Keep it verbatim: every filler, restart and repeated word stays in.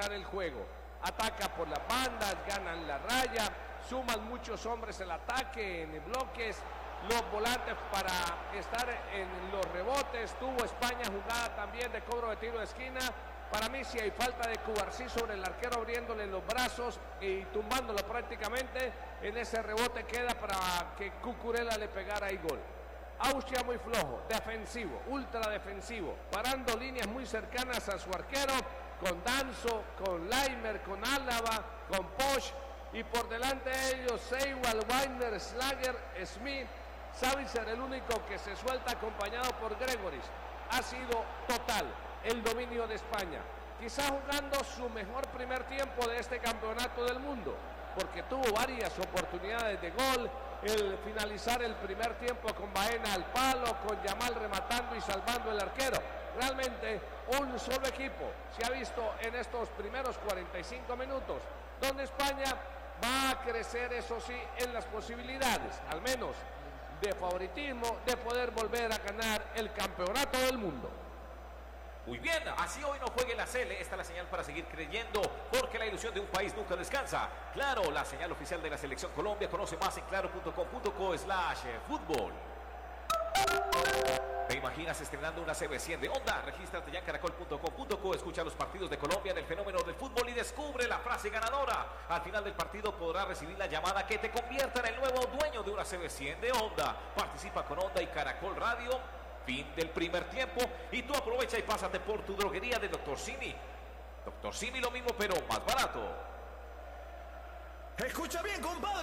equilibrar el juego. Ataca por las bandas, ganan la raya, suman muchos hombres el ataque, en bloques, los volantes para estar en los rebotes. Tuvo España jugada también de cobro de tiro de esquina. Para mí si hay falta de Cubarsí sobre el arquero abriéndole los brazos y tumbándolo prácticamente. En ese rebote queda para que Cucurella le pegara ahí gol. Austria muy flojo, defensivo, ultra defensivo, parando líneas muy cercanas a su arquero, con Danso, con Leimer, con Álava, con Posch, y por delante de ellos Seiwald, Weiner, Slager, Smith, Savitzer, el único que se suelta acompañado por Gregoris. Ha sido total el dominio de España, quizá jugando su mejor primer tiempo de este campeonato del mundo, porque tuvo varias oportunidades de gol, el finalizar el primer tiempo con Baena al palo, con Yamal rematando y salvando el arquero. Realmente un solo equipo se ha visto en estos primeros cuarenta y cinco minutos, donde España va a crecer, eso sí, en las posibilidades, al menos de favoritismo, de poder volver a ganar el campeonato del mundo. Muy bien, así hoy no juegue la Sele. Esta es la señal para seguir creyendo, porque la ilusión de un país nunca descansa. Claro, la señal oficial de la Selección Colombia. Conoce más en claro punto com punto co slash fútbol. ¿Te imaginas estrenando una C B cien de Onda? Regístrate ya en caracol punto com punto co, escucha los partidos de Colombia del fenómeno del fútbol y descubre la frase ganadora. Al final del partido podrás recibir la llamada que te convierta en el nuevo dueño de una C B cien de Onda. Participa con Onda y Caracol Radio. Fin del primer tiempo y tú aprovecha y pásate por tu droguería de Doctor Simi. Doctor Simi lo mismo pero más barato. Escucha bien, compadre.